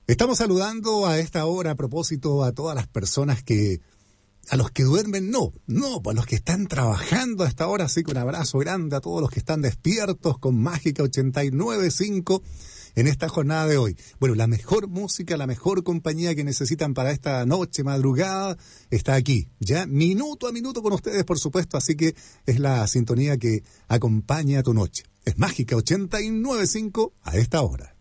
Estamos saludando a esta hora a propósito a todas las personas a los que duermen, pues a los que están trabajando a esta hora, así que un abrazo grande a todos los que están despiertos con Mágica 89.5 en esta jornada de hoy. Bueno, la mejor música, la mejor compañía que necesitan para esta noche, madrugada, está aquí, ya minuto a minuto con ustedes, por supuesto, así que es la sintonía que acompaña tu noche. Es Mágica 89.5 a esta hora.